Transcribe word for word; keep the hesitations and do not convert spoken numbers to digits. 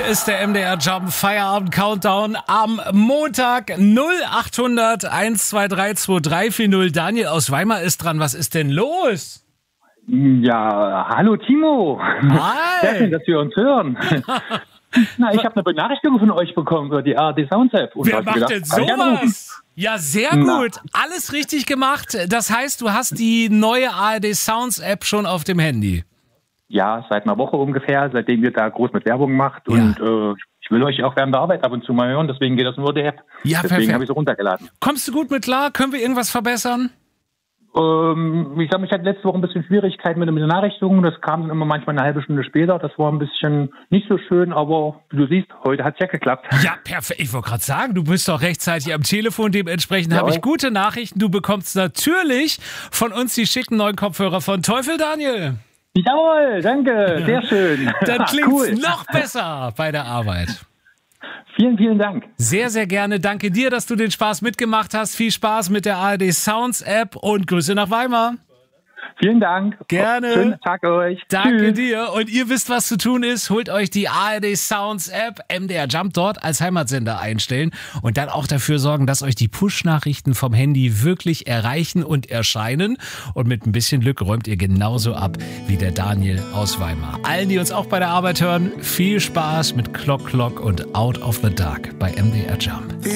ist der M D R Jump Feierabend Countdown am Montag. Null achthundert eins zwei drei zwei drei vier null. Daniel aus Weimar ist dran. Was ist denn los? Ja, hallo Timo. Hi. Sehr schön, dass wir uns hören. Na, ich habe eine Benachrichtigung von euch bekommen über die A R D Sounds App. Und Wer macht gedacht, denn kann ich anrufen? sowas? Ja, sehr gut. Alles richtig gemacht. Das heißt, du hast die neue A R D Sounds App schon auf dem Handy. Ja, seit einer Woche ungefähr, seitdem ihr da groß mit Werbung macht. Ja. Und äh, ich will euch auch während der Arbeit ab und zu mal hören, deswegen geht das nur der App. Ja, deswegen perfekt. habe ich sie runtergeladen. Kommst du gut mit klar? Können wir irgendwas verbessern? Ähm, ich glaube, ich hatte letzte Woche ein bisschen Schwierigkeiten mit den Benachrichtigungen. Das kam dann immer manchmal eine halbe Stunde später. Das war ein bisschen nicht so schön, aber wie du siehst, heute hat es ja geklappt. Ja, perfekt. Ich wollte gerade sagen, du bist doch rechtzeitig am Telefon. Dementsprechend habe ich gute Nachrichten. Du bekommst natürlich von uns die schicken neuen Kopfhörer von Teufel Daniel. Jawohl, danke, sehr schön. Dann klingt's Cool. noch besser bei der Arbeit. Vielen, vielen Dank. Sehr, sehr gerne. Danke dir, dass du den Spaß mitgemacht hast. Viel Spaß mit der A R D Sounds App und Grüße nach Weimar. Vielen Dank. Gerne. Schönen Tag euch. Danke Tschüss. dir. Und ihr wisst, was zu tun ist. Holt euch die A R D Sounds App, M D R Jump dort als Heimatsender einstellen und dann auch dafür sorgen, dass euch die Push-Nachrichten vom Handy wirklich erreichen und erscheinen. Und mit ein bisschen Glück räumt ihr genauso ab wie der Daniel aus Weimar. Allen, die uns auch bei der Arbeit hören, viel Spaß mit Clock Clock und Out of the Dark bei M D R Jump.